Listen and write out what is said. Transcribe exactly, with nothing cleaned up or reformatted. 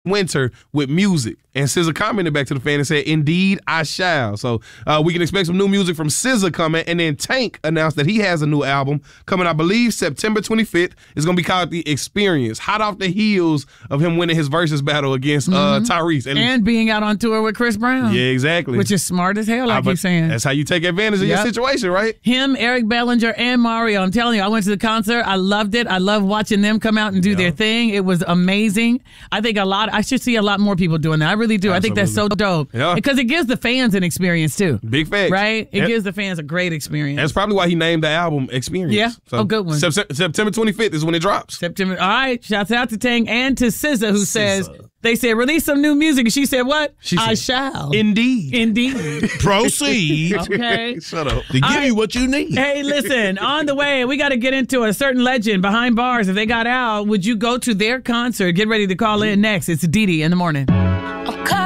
winter with music. And S Z A commented back to the fan and said, "Indeed, I shall." So uh, we can expect some new music from S Z A coming. And then Tank announced that he has a new album coming, I believe, September twenty-fifth. It's going to be called The Experience, hot off the heels of him winning his versus battle against uh, mm-hmm. Tyrese. And, and being out on tour with Chris Brown. Yeah, exactly. Which is smart as hell, like uh, you're saying. That's how you take advantage of yep. your situation, right? Him, Eric Bellinger, and Mario. I'm telling you, I went to the concert. I loved it. I love watching them come out and do yep. their thing. It was amazing. I think a lot, I should see a lot more people doing that. I really do. Absolutely. I think that's so dope. Yeah. Because it gives the fans an experience too. Big facts. Right? It yep. gives the fans a great experience. That's probably why he named the album Experience. Yeah. So, oh, good one. Sep- September twenty-fifth is when it drops. September. All right. Shouts out to Tang and to S Z A, who S Z A. says, they said, release some new music. And she said, what? She I said, shall. Indeed. Indeed. Proceed. Okay. Shut up. To give right. you what you need. Hey, listen, on the way, we got to get into a certain legend behind bars. If they got out, would you go to their concert? Get ready to call in next. It's Dee Dee in the morning.